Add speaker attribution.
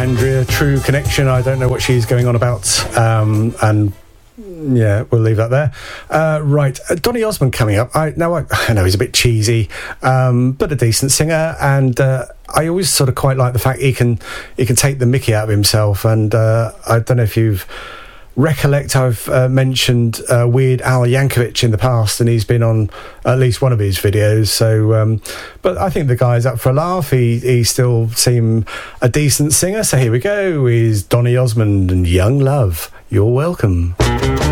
Speaker 1: Andrea, True Connection. I don't know what she's going on about. And yeah, we'll leave that there. Right, Donny Osmond coming up. I know he's a bit cheesy, but a decent singer, and I always sort of quite like the fact he can take the mickey out of himself. And I don't know if you've recollect I've mentioned Weird Al Yankovic in the past, and he's been on at least one of his videos. So, but I think the guy's up for a laugh. He still seems a decent singer. So here we go. Is Donny Osmond and Young Love. You're welcome.